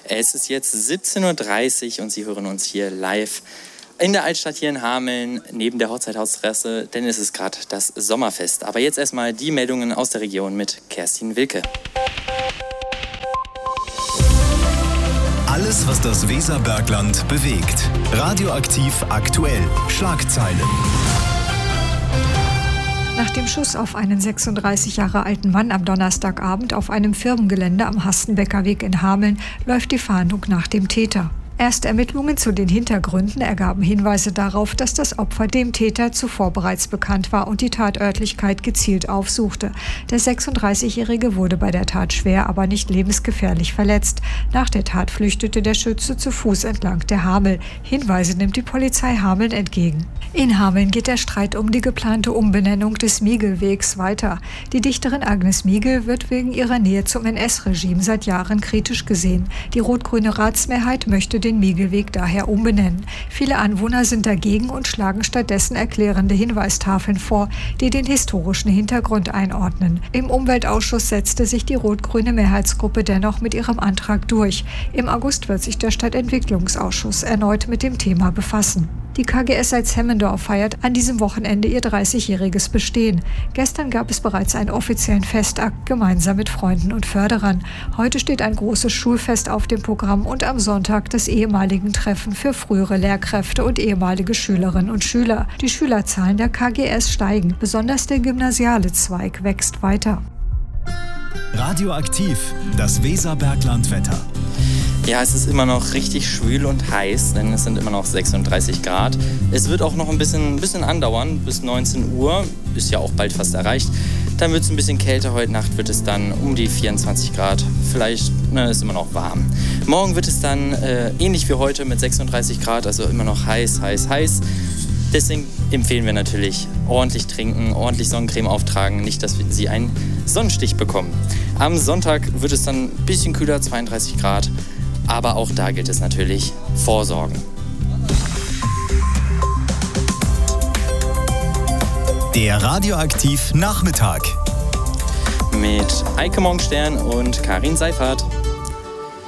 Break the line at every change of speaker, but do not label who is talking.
Es ist jetzt 17:30 Uhr und Sie hören uns hier live in der Altstadt hier in Hameln, neben der Hochzeithausstraße, denn es ist gerade das Sommerfest. Aber jetzt erstmal die Meldungen aus der Region mit Kerstin Wilke.
Alles, was das Weserbergland bewegt. Radioaktiv aktuell. Schlagzeilen.
Nach dem Schuss auf einen 36 Jahre alten Mann am Donnerstagabend auf einem Firmengelände am Hastenbecker Weg in Hameln läuft die Fahndung nach dem Täter. Erste Ermittlungen zu den Hintergründen ergaben Hinweise darauf, dass das Opfer dem Täter zuvor bereits bekannt war und die Tatörtlichkeit gezielt aufsuchte. Der 36-Jährige wurde bei der Tat schwer, aber nicht lebensgefährlich verletzt. Nach der Tat flüchtete der Schütze zu Fuß entlang der Hamel. Hinweise nimmt die Polizei Hameln entgegen. In Hameln geht der Streit um die geplante Umbenennung des Miegel-Wegs weiter. Die Dichterin Agnes Miegel wird wegen ihrer Nähe zum NS-Regime seit Jahren kritisch gesehen. Die rot-grüne Ratsmehrheit möchte den Miegel-Weg daher umbenennen. Viele Anwohner sind dagegen und schlagen stattdessen erklärende Hinweistafeln vor, die den historischen Hintergrund einordnen. Im Umweltausschuss setzte sich die rot-grüne Mehrheitsgruppe dennoch mit ihrem Antrag durch. Im August wird sich der Stadtentwicklungsausschuss erneut mit dem Thema befassen. Die KGS Salz-Hemmendorf feiert an diesem Wochenende ihr 30-jähriges Bestehen. Gestern gab es bereits einen offiziellen Festakt gemeinsam mit Freunden und Förderern. Heute steht ein großes Schulfest auf dem Programm und am Sonntag das ehemaligen Treffen für frühere Lehrkräfte und ehemalige Schülerinnen und Schüler. Die Schülerzahlen der KGS steigen, besonders der gymnasiale Zweig wächst weiter.
Radioaktiv, das Weserberglandwetter.
Ja, es ist immer noch richtig schwül und heiß, denn es sind immer noch 36 Grad. Es wird auch noch ein bisschen andauern, bis 19 Uhr, ist ja auch bald fast erreicht. Dann wird es ein bisschen kälter, heute Nacht wird es dann um die 24 Grad, vielleicht ist immer noch warm. Morgen wird es dann ähnlich wie heute mit 36 Grad, also immer noch heiß. Deswegen empfehlen wir natürlich ordentlich trinken, ordentlich Sonnencreme auftragen, nicht, dass Sie einen Sonnenstich bekommen. Am Sonntag wird es dann ein bisschen kühler, 32 Grad. Aber auch da gilt es natürlich, vorsorgen.
Der Radioaktiv Nachmittag.
Mit Eike Morgenstern und Karin Seifert.